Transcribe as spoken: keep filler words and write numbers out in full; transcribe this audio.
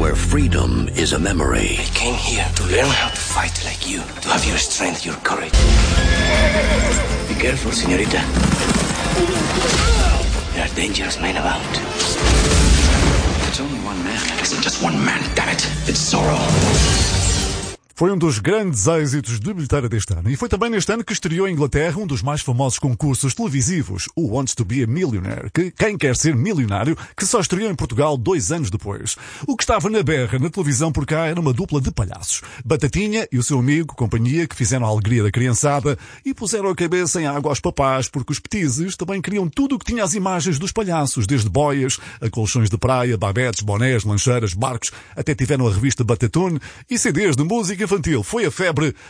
where freedom is a memory. I came here to learn how to fight like you, to have your strength, your courage. Be careful, señorita. There are dangerous men about. It's only one man. It isn't just one man, damn it. It's Zorro. Foi um dos grandes êxitos de bilheteira deste ano. E foi também neste ano que estreou em Inglaterra um dos mais famosos concursos televisivos, o Wants to be a Millionaire, que Quem Quer Ser Milionário, que só estreou em Portugal dois anos depois. O que estava na berra na televisão por cá era uma dupla de palhaços. Batatinha e o seu amigo, companhia, que fizeram a alegria da criançada e puseram a cabeça em água aos papás, porque os petizes também queriam tudo o que tinha as imagens dos palhaços, desde boias, a colchões de praia, babetes, bonés, lancheiras, barcos, até tiveram a revista Batatune e C Ds de música infantil. Foi a febre